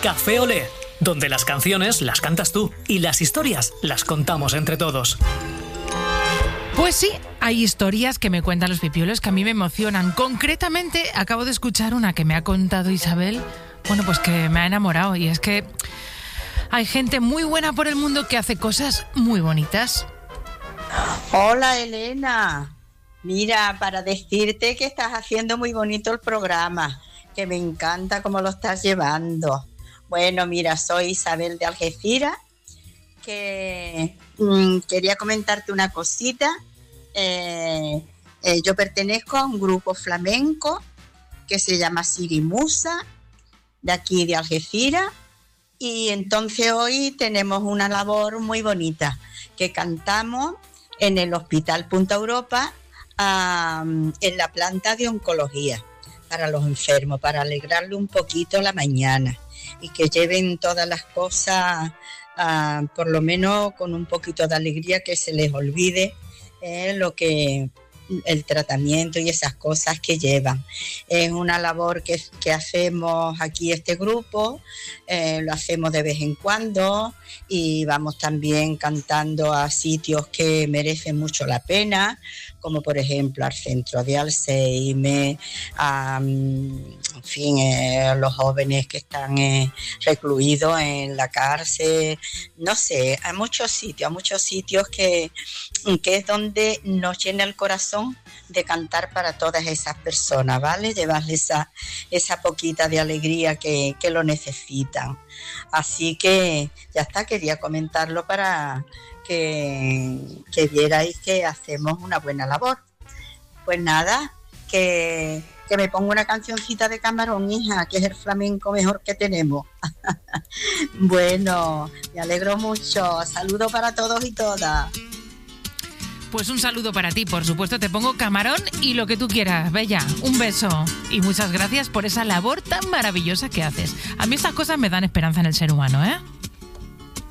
Café Olé, donde las canciones las cantas tú y las historias las contamos entre todos. Pues sí, hay historias que me cuentan los pipiolos que a mí me emocionan. Concretamente, acabo de escuchar una que me ha contado Isabel, pues que me ha enamorado. Y es que hay gente muy buena por el mundo que hace cosas muy bonitas. Hola, Elena. Mira, para decirte que estás haciendo muy bonito el programa, que me encanta cómo lo estás llevando. Bueno, mira, soy Isabel de Algeciras, que quería comentarte una cosita. Yo pertenezco a un grupo flamenco que se llama Sirimusa, de aquí de Algeciras, y entonces hoy tenemos una labor muy bonita, que cantamos en el Hospital Punta Europa, en la planta de oncología, para los enfermos, para alegrarle un poquito la mañana y que lleven todas las cosas, por lo menos con un poquito de alegría, que se les olvide el tratamiento y esas cosas que llevan. Es una labor que hacemos aquí este grupo, lo hacemos de vez en cuando y vamos también cantando a sitios que merecen mucho la pena, como por ejemplo al centro de Alzheimer, los jóvenes que están recluidos en la cárcel, no sé, a muchos sitios que es donde nos llena el corazón de cantar para todas esas personas, ¿vale? Llevarles esa poquita de alegría que lo necesitan. Así que ya está, quería comentarlo para que vierais que hacemos una buena labor. Pues nada, que me ponga una cancioncita de Camarón, hija, que es el flamenco mejor que tenemos. Bueno, me alegro mucho. Saludos para todos y todas. Pues un saludo para ti, por supuesto, te pongo Camarón y lo que tú quieras, Bella. Un beso y muchas gracias por esa labor tan maravillosa que haces. A mí estas cosas me dan esperanza en el ser humano, ¿eh?